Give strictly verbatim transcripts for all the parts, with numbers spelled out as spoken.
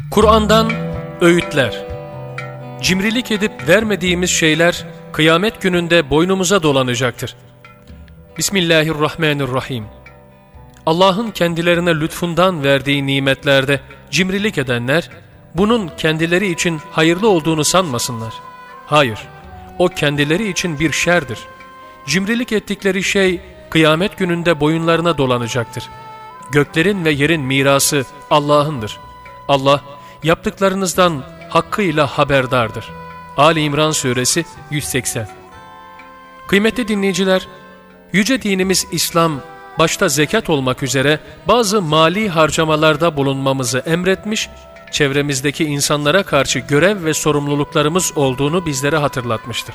Kur'an'dan öğütler. Cimrilik edip vermediğimiz şeyler kıyamet gününde boynumuza dolanacaktır. Bismillahirrahmanirrahim. Allah'ın kendilerine lütfundan verdiği nimetlerde cimrilik edenler, bunun kendileri için hayırlı olduğunu sanmasınlar. Hayır, o kendileri için bir şerdir. Cimrilik ettikleri şey kıyamet gününde boyunlarına dolanacaktır. Göklerin ve yerin mirası Allah'ındır. Allah, yaptıklarınızdan hakkıyla haberdardır. Ali İmran Suresi yüz seksen. Kıymetli dinleyiciler, yüce dinimiz İslam, başta zekat olmak üzere bazı mali harcamalarda bulunmamızı emretmiş, çevremizdeki insanlara karşı görev ve sorumluluklarımız olduğunu bizlere hatırlatmıştır.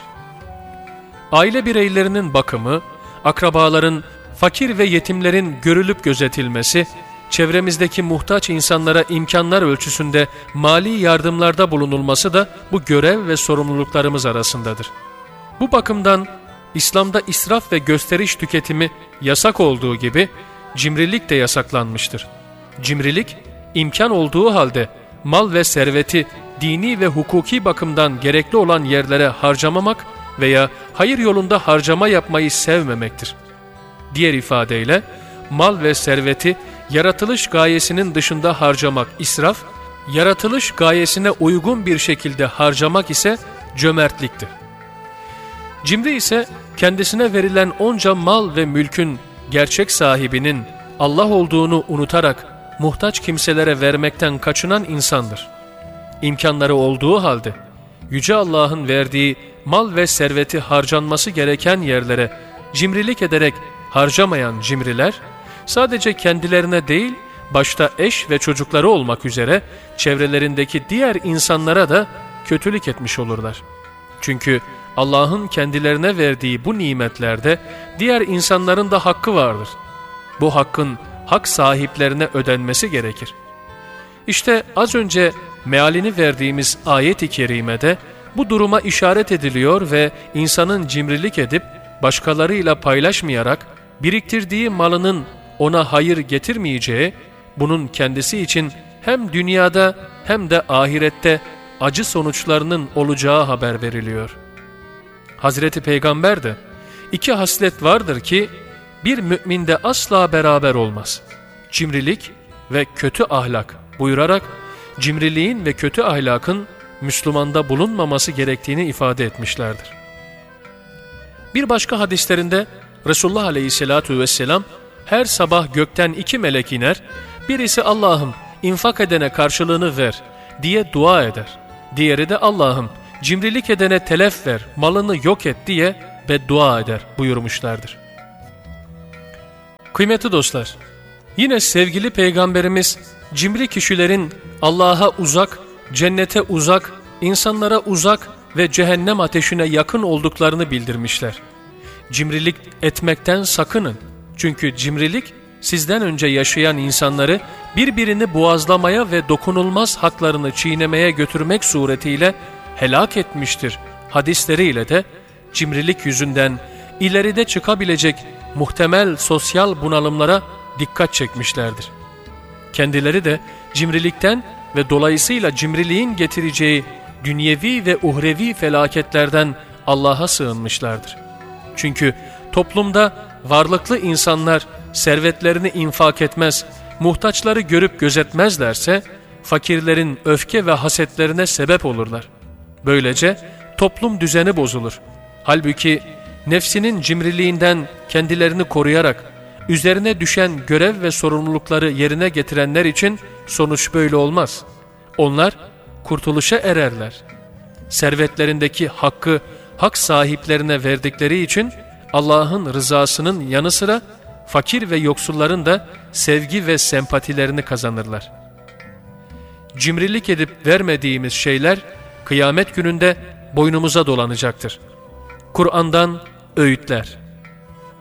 Aile bireylerinin bakımı, akrabaların, fakir ve yetimlerin görülüp gözetilmesi, çevremizdeki muhtaç insanlara imkanlar ölçüsünde mali yardımlarda bulunulması da bu görev ve sorumluluklarımız arasındadır. Bu bakımdan İslam'da israf ve gösteriş tüketimi yasak olduğu gibi cimrilik de yasaklanmıştır. Cimrilik, imkan olduğu halde mal ve serveti dini ve hukuki bakımdan gerekli olan yerlere harcamamak veya hayır yolunda harcama yapmayı sevmemektir. Diğer ifadeyle, mal ve serveti yaratılış gayesinin dışında harcamak israf, yaratılış gayesine uygun bir şekilde harcamak ise cömertliktir. Cimri ise kendisine verilen onca mal ve mülkün gerçek sahibinin Allah olduğunu unutarak muhtaç kimselere vermekten kaçınan insandır. İmkanları olduğu halde Yüce Allah'ın verdiği mal ve serveti harcanması gereken yerlere cimrilik ederek harcamayan cimriler, sadece kendilerine değil, başta eş ve çocukları olmak üzere çevrelerindeki diğer insanlara da kötülük etmiş olurlar. Çünkü Allah'ın kendilerine verdiği bu nimetlerde diğer insanların da hakkı vardır. Bu hakkın hak sahiplerine ödenmesi gerekir. İşte az önce mealini verdiğimiz ayet-i kerimede bu duruma işaret ediliyor ve insanın cimrilik edip başkalarıyla paylaşmayarak biriktirdiği malının ona hayır getirmeyeceği, bunun kendisi için hem dünyada hem de ahirette acı sonuçlarının olacağı haber veriliyor. Hazreti Peygamber de, iki haslet vardır ki bir müminde asla beraber olmaz: cimrilik ve kötü ahlak buyurarak cimriliğin ve kötü ahlakın Müslümanda bulunmaması gerektiğini ifade etmişlerdir. Bir başka hadislerinde Resulullah Aleyhisselatü Vesselam her sabah gökten iki melek iner, birisi Allah'ım infak edene karşılığını ver diye dua eder, diğeri de Allah'ım cimrilik edene telef ver, malını yok et diye beddua eder buyurmuşlardır. Kıymetli dostlar, yine sevgili Peygamberimiz cimri kişilerin Allah'a uzak, cennete uzak, insanlara uzak ve cehennem ateşine yakın olduklarını bildirmişler. Cimrilik etmekten sakının. Çünkü cimrilik sizden önce yaşayan insanları birbirini boğazlamaya ve dokunulmaz haklarını çiğnemeye götürmek suretiyle helak etmiştir hadisleriyle de cimrilik yüzünden ileride çıkabilecek muhtemel sosyal bunalımlara dikkat çekmişlerdir. Kendileri de cimrilikten ve dolayısıyla cimriliğin getireceği dünyevi ve uhrevi felaketlerden Allah'a sığınmışlardır. Çünkü toplumda varlıklı insanlar servetlerini infak etmez, muhtaçları görüp gözetmezlerse fakirlerin öfke ve hasetlerine sebep olurlar. Böylece toplum düzeni bozulur. Halbuki nefsinin cimriliğinden kendilerini koruyarak üzerine düşen görev ve sorumlulukları yerine getirenler için sonuç böyle olmaz. Onlar kurtuluşa ererler. Servetlerindeki hakkı hak sahiplerine verdikleri için Allah'ın rızasının yanı sıra fakir ve yoksulların da sevgi ve sempatilerini kazanırlar. Cimrilik edip vermediğimiz şeyler kıyamet gününde boynumuza dolanacaktır. Kur'an'dan öğütler.